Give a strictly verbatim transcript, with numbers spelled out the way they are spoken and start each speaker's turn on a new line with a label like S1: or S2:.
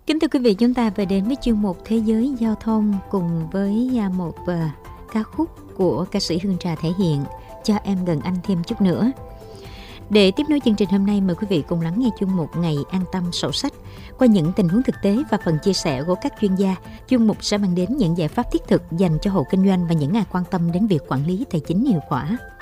S1: Kính thưa quý vị, chúng ta về đến với chuyên mục Thế giới giao thông cùng với một uh, ca khúc của ca sĩ Hương Trà thể hiện Cho Em Gần Anh Thêm Chút Nữa. Để tiếp nối chương trình hôm nay, mời quý vị cùng lắng nghe chuyên mục Ngày An Tâm Sổ Sách. Qua những tình huống thực tế và phần chia sẻ của các chuyên gia, chuyên mục sẽ mang đến những giải pháp thiết thực dành cho hộ kinh doanh và những ai quan tâm đến việc quản lý tài chính hiệu quả.